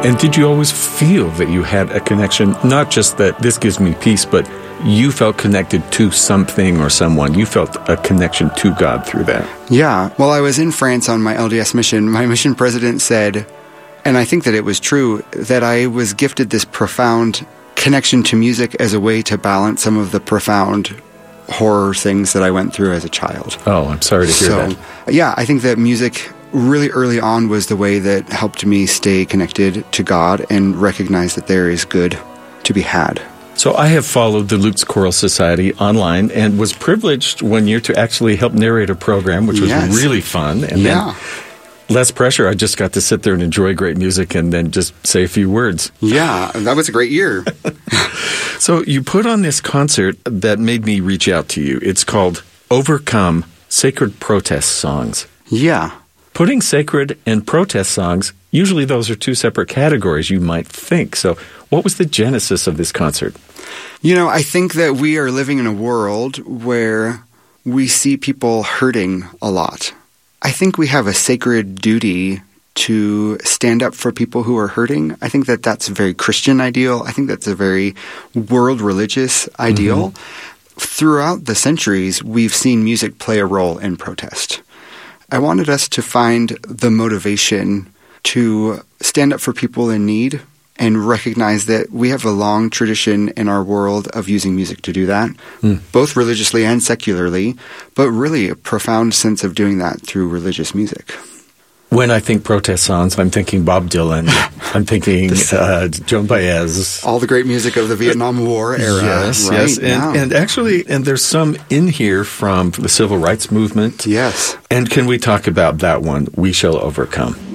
And did you always feel that you had a connection, not just that this gives me peace, but you felt connected to something or someone? You felt a connection to God through that? Yeah. While I was in France on my LDS mission, my mission president said, and I think that it was true, that I was gifted this profound connection to music as a way to balance some of the profound horror things that I went through as a child. Oh, I'm sorry to hear that. Yeah, I think that music really early on was the way that helped me stay connected to God and recognize that there is good to be had. So I have followed the Lutz Choral Society online and was privileged one year to actually help narrate a program, which was really fun. And then less pressure. I just got to sit there and enjoy great music and then just say a few words. Yeah, that was a great year. So you put on this concert that made me reach out to you. It's called Overcome, Sacred Protest Songs. Yeah. Putting sacred and protest songs, usually those are two separate categories, you might think. So what was the genesis of this concert? You know, I think that we are living in a world where we see people hurting a lot. I think we have a sacred duty to stand up for people who are hurting. I think that that's a very Christian ideal. I think that's a very world religious ideal. Mm-hmm. Throughout the centuries, we've seen music play a role in protest. I wanted us to find the motivation to stand up for people in need and recognize that we have a long tradition in our world of using music to do that, both religiously and secularly, but really a profound sense of doing that through religious music. When I think protest songs, I'm thinking Bob Dylan, I'm thinking Joan Baez. All the great music of the Vietnam War era. Yes, right? yes. And actually, there's some in here from the Civil Rights Movement. Yes. And can we talk about that one, We Shall Overcome?